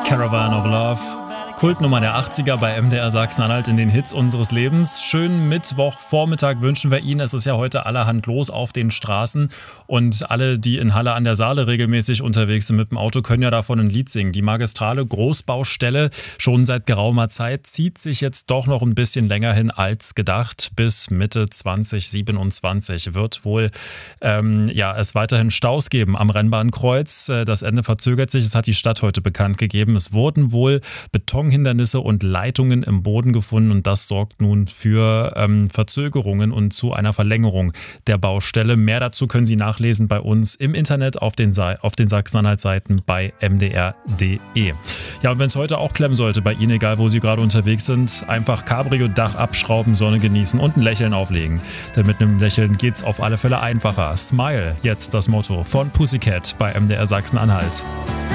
Caravan of Love. Kultnummer der 80er bei MDR Sachsen-Anhalt in den Hits unseres Lebens. Schönen Mittwochvormittag wünschen wir Ihnen. Es ist ja heute allerhand los auf den Straßen und alle, die in Halle an der Saale regelmäßig unterwegs sind mit dem Auto, können ja davon ein Lied singen. Die magistrale Großbaustelle schon seit geraumer Zeit zieht sich jetzt doch noch ein bisschen länger hin als gedacht. Bis Mitte 2027 wird wohl es weiterhin Staus geben am Rennbahnkreuz. Das Ende verzögert sich. Das hat die Stadt heute bekannt gegeben. Es wurden wohl Betonhindernisse und Leitungen im Boden gefunden und das sorgt nun für Verzögerungen und zu einer Verlängerung der Baustelle. Mehr dazu können Sie nachlesen bei uns im Internet auf den Sachsen-Anhalt-Seiten bei mdr.de. Ja, und wenn es heute auch klemmen sollte bei Ihnen, egal wo Sie gerade unterwegs sind, einfach Cabrio-Dach abschrauben, Sonne genießen und ein Lächeln auflegen. Denn mit einem Lächeln geht's auf alle Fälle einfacher. Smile, jetzt das Motto von Pussycat bei MDR Sachsen-Anhalt.